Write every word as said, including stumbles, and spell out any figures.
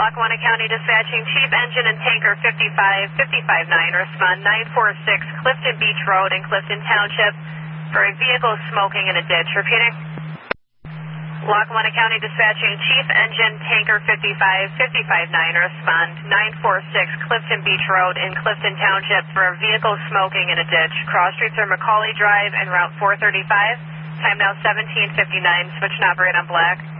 Lackawanna County Dispatching, Chief Engine and Tanker fifty-five, fifty-five nine, respond nine four six Clifton Beach Road in Clifton Township for a vehicle smoking in a ditch. Repeating. Lackawanna County Dispatching, Chief Engine, Tanker fifty-five, fifty-five nine, respond nine four six Clifton Beach Road in Clifton Township for a vehicle smoking in a ditch. Cross streets are Macaulay Drive and Route four thirty-five. Time now seventeen fifty-nine. Switch and operate on black.